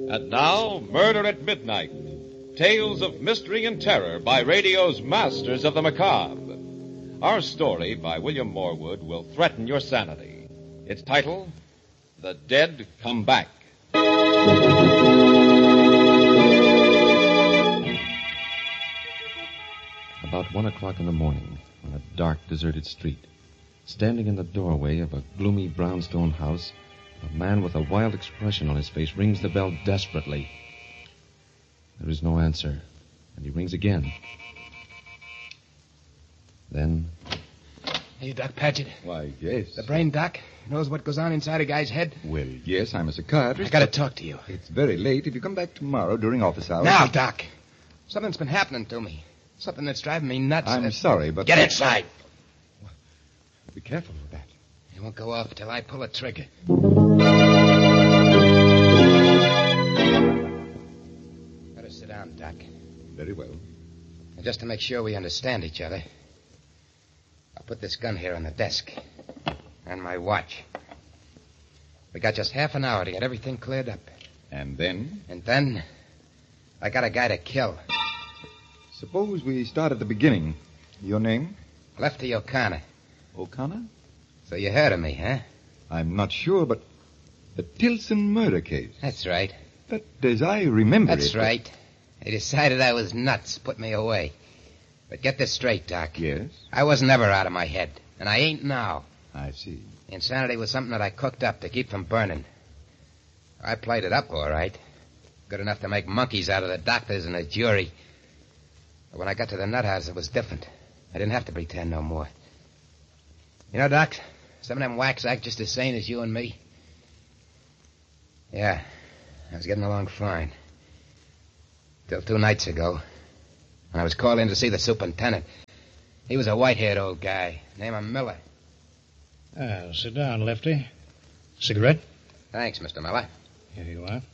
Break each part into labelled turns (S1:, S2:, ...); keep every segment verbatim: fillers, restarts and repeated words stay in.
S1: And now, Murder at Midnight. Tales of mystery and terror by radio's masters of the macabre. Our story by William Morwood will threaten your sanity. Its title, The Dead Come Back.
S2: About one o'clock in the morning, on a dark, deserted street, standing in the doorway of a gloomy brownstone house, a man with a wild expression on his face rings the bell desperately. There is no answer, and he rings again. Then...
S3: Hey, Doc Paget.
S4: Why, yes.
S3: The brain doc knows what goes on inside a guy's head?
S4: Well, yes, I'm a psychiatrist.
S3: I gotta talk to you.
S4: It's very late. If you come back tomorrow during office hours...
S3: Now, Doc. Something's been happening to me. Something that's driving me nuts.
S4: I'm
S3: that...
S4: sorry, but...
S3: Get inside.
S4: Be careful with that.
S3: It won't go off till I pull a trigger. Better sit down, Doc.
S4: Very well.
S3: And just to make sure we understand each other, I'll put this gun here on the desk. And my watch. We got just half an hour to get everything cleared up.
S4: And then?
S3: And then, I got a guy to kill.
S4: Suppose we start at the beginning. Your name?
S3: Lefty O'Connor.
S4: O'Connor?
S3: So you heard of me, huh?
S4: I'm not sure, but the Tilson murder case.
S3: That's right.
S4: But as I remember
S3: That's
S4: it...
S3: That's right. They decided I was nuts, put me away. But get this straight, Doc.
S4: Yes?
S3: I wasn't ever out of my head, and I ain't now.
S4: I see.
S3: Insanity was something that I cooked up to keep from burning. I played it up all right. Good enough to make monkeys out of the doctors and the jury. But when I got to the nut house, it was different. I didn't have to pretend no more. You know, Doc, some of them whacks act just as sane as you and me. Yeah, I was getting along fine. Till two nights ago, when I was called in to see the superintendent. He was a white-haired old guy, named Miller.
S5: Ah, sit down, Lefty. Cigarette?
S3: Thanks, Mister Miller.
S5: Here you are.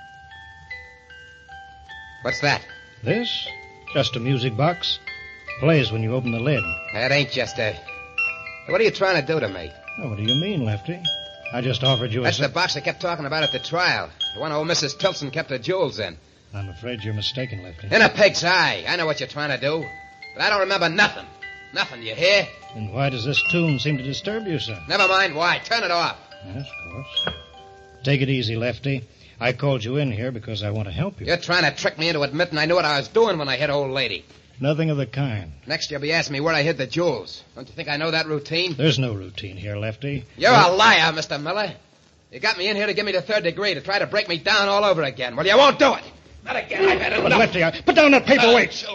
S3: What's that?
S5: This? Just a music box. Plays when you open the lid.
S3: That ain't just a... What are you trying to do to me?
S5: Oh, what do you mean, Lefty? I just offered you a...
S3: That's the box I kept talking about at the trial. The one old Missus Tilson kept her jewels in.
S5: I'm afraid you're mistaken, Lefty.
S3: In a pig's eye. I know what you're trying to do. But I don't remember nothing. Nothing, you hear?
S5: And why does this tune seem to disturb you, sir?
S3: Never mind why. Turn it off.
S5: Yes, of course. Take it easy, Lefty. I called you in here because I want to help you.
S3: You're trying to trick me into admitting I knew what I was doing when I hit old lady.
S5: Nothing of the kind.
S3: Next you'll be asking me where I hid the jewels. Don't you think I know that routine?
S5: There's no routine here, Lefty.
S3: You're
S5: Well...
S3: a liar, Mister Miller. You got me in here to give me the third degree, to try to break me down all over again. Well, you won't do it. Not again. I've had enough.
S5: But Lefty, I... put down that paperweight.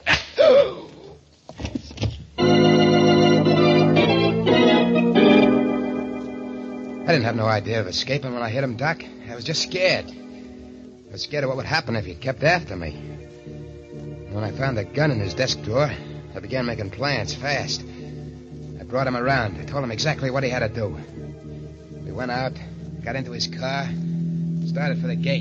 S3: I didn't have no idea of escaping when I hit him, Doc. I was just scared. I was scared of what would happen if he kept after me. When I found the gun in his desk drawer, I began making plans fast. I brought him around. I told him exactly what he had to do. We went out, got into his car, started for the gate.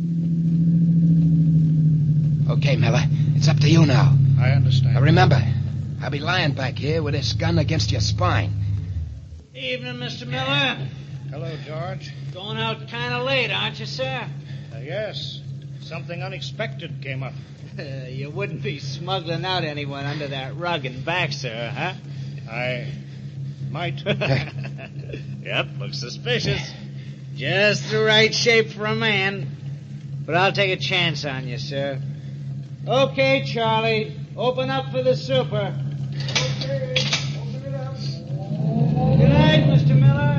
S3: Okay, Miller, it's up to you now.
S5: I understand.
S3: Now remember, I'll be lying back here with this gun against your spine.
S6: Evening, Mister Miller.
S5: Hello, George.
S6: Going out kind of late, aren't you, sir?
S5: Uh, yes. Something unexpected came up.
S6: Uh, you wouldn't be smuggling out anyone under that rug and back, sir, huh?
S5: I might.
S6: Yep, looks suspicious. Just the right shape for a man. But I'll take a chance on you, sir. Okay, Charlie. Open up for the super. Okay, open it up. Good night, Mister Miller.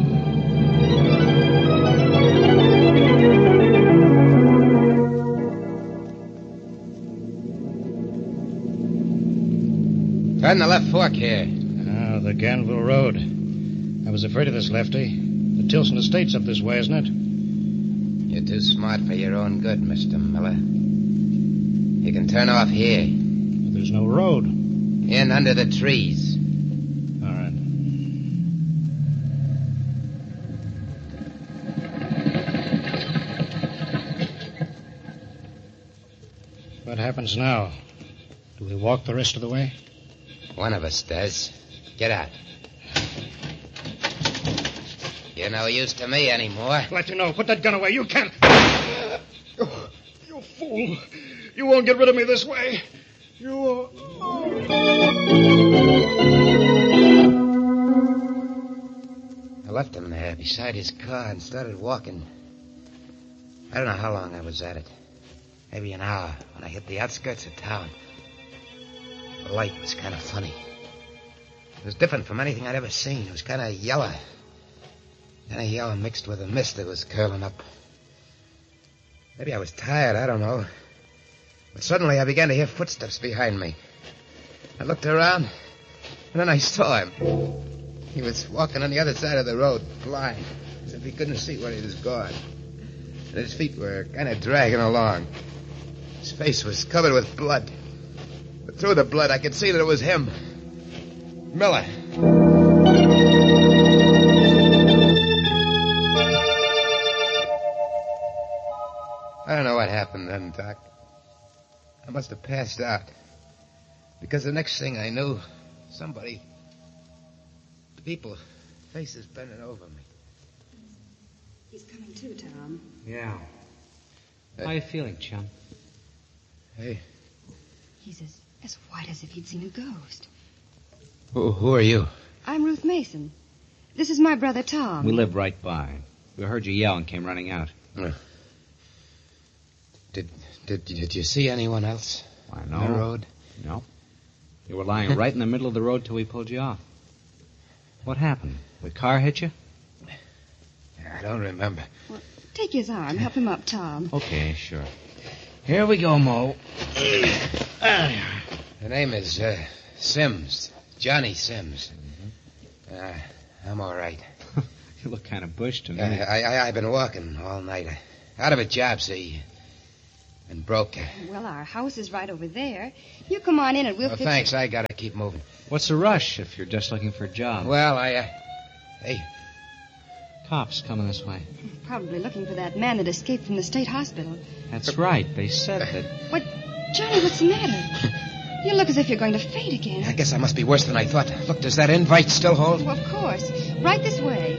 S3: Turn the left fork here.
S5: Ah, the Ganville Road. I was afraid of this, Lefty. The Tilson Estate's up this way, isn't it?
S3: You're too smart for your own good, Mister Miller. You can turn off here.
S5: But there's no road.
S3: In under the trees.
S5: All right. What happens now? Do we walk the rest of the way?
S3: One of us does. Get out. You're no use to me anymore.
S5: Let you know. Put that gun away. You can't. You fool. You won't get rid of me this way. You... Oh.
S3: I left him there beside his car and started walking. I don't know how long I was at it. Maybe an hour when I hit the outskirts of town. The light was kind of funny. It was different from anything I'd ever seen. It was kind of yellow. Kind of yellow mixed with a mist that was curling up. Maybe I was tired, I don't know. But suddenly I began to hear footsteps behind me. I looked around, and then I saw him. He was walking on the other side of the road, blind, as if he couldn't see where he was going. And his feet were kind of dragging along. His face was covered with blood. But through the blood, I could see that it was him. Miller. I don't know what happened then, Doc. I must have passed out. Because the next thing I knew, somebody... People, faces bending over me.
S7: He's coming too, Tom.
S6: Yeah.
S3: Hey.
S6: How are you feeling, chum?
S3: Hey.
S7: He's as, as white as if he'd seen a ghost.
S3: Who, who are you?
S7: I'm Ruth Mason. This is my brother, Tom.
S6: We live right by. We heard you yell and came running out.
S3: Uh, did, did did you see anyone else?
S6: Why, no.
S3: On the road?
S6: No. You were lying right in the middle of the road till we pulled you off. What happened? The car hit you?
S3: I don't remember.
S7: Well, take his arm. Help him up, Tom.
S6: Okay, sure.
S3: Here we go, Mo. The name is uh, Sims. Johnny Sims. Mm-hmm. Uh, I'm all right.
S6: You look kind of bushed to me.
S3: Uh, I, I, I've been walking all night. Out of a job, see. And broke.
S7: Well, our house is right over there. You come on in and we'll
S3: Oh,
S7: fix
S3: thanks. I gotta keep moving.
S6: What's the rush if you're just looking for a job?
S3: Well, I, uh... Hey.
S6: Cops coming this way.
S7: Probably looking for that man that escaped from the state hospital.
S6: That's right. They said that...
S7: What? Johnny, what's the matter? You look as if you're going to faint again.
S3: I guess I must be worse than I thought. Look, does that invite still hold?
S7: Well, of course. Right this way.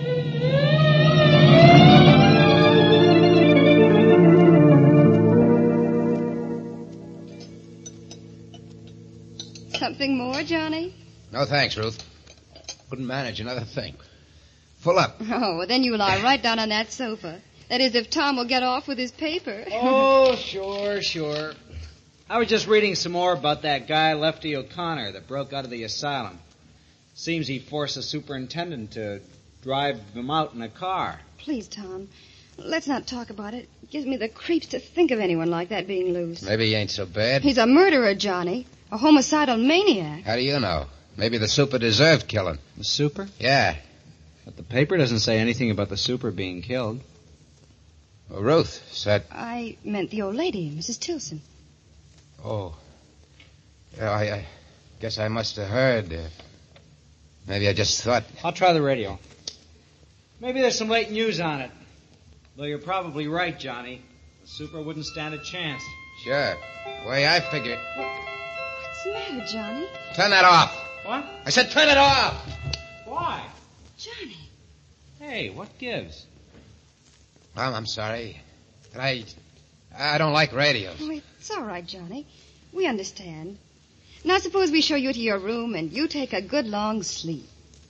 S7: Something more, Johnny?
S3: No, thanks, Ruth. Couldn't manage another thing. Full up.
S7: Oh, well, then you lie right down on that sofa. That is, if Tom will get off with his paper.
S6: Oh, sure, sure. I was just reading some more about that guy, Lefty O'Connor, that broke out of the asylum. Seems he forced the superintendent to drive him out in a car.
S7: Please, Tom, let's not talk about it. It gives me the creeps to think of anyone like that being loose.
S3: Maybe he ain't so bad.
S7: He's a murderer, Johnny. A homicidal maniac.
S3: How do you know? Maybe the super deserved killing.
S6: The super?
S3: Yeah.
S6: But the paper doesn't say anything about the super being killed.
S3: Well, Ruth said...
S7: I meant the old lady, Missus Tilson.
S3: Oh. Yeah, I, I guess I must have heard. Uh, maybe I just thought...
S6: I'll try the radio. Maybe there's some late news on it. Though you're probably right, Johnny. The super wouldn't stand a chance.
S3: Sure. The way I figured...
S7: What's the matter, Johnny?
S3: Turn that off.
S6: What?
S3: I said turn it off.
S6: Why?
S7: Johnny.
S6: Hey, what gives?
S3: Well, I'm sorry. But I... I don't like radios.
S7: Oh, it's all right, Johnny. We understand. Now suppose we show you to your room and you take a good long sleep.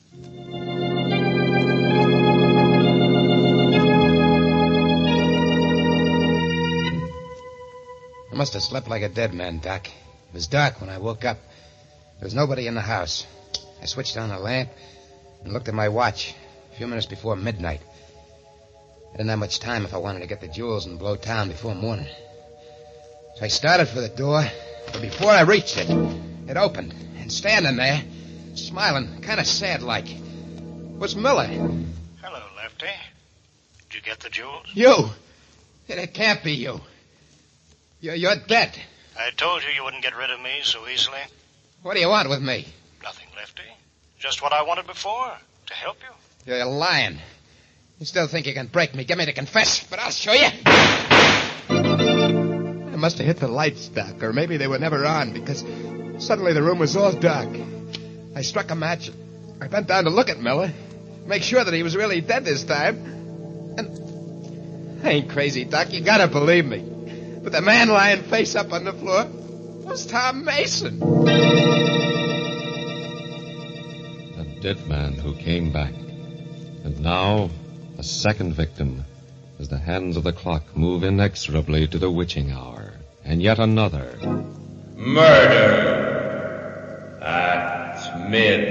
S3: I must have slept like a dead man, Doc. It was dark when I woke up. There was nobody in the house. I switched on the lamp and looked at my watch. A few minutes before midnight. I didn't have much time if I wanted to get the jewels and blow town before morning. So I started for the door, but before I reached it, it opened. And standing there, smiling, kind of sad-like, was Miller.
S8: Hello, Lefty. Did you get the jewels?
S3: You! It, it can't be you. You're, you're dead.
S8: I told you you wouldn't get rid of me so easily.
S3: What do you want with me?
S8: Nothing, Lefty. Just what I wanted before, to help you.
S3: You're lying. You still think you can break me, get me to confess, but I'll show you. I must have hit the lights, Doc, or maybe they were never on, because suddenly the room was all dark. I struck a match. I bent down to look at Miller, make sure that he was really dead this time. And I ain't crazy, Doc. You gotta believe me. But the man lying face up on the floor was Tom Mason.
S2: The dead man who came back. And now, a second victim, as the hands of the clock move inexorably to the witching hour. And yet another.
S9: Murder at midnight.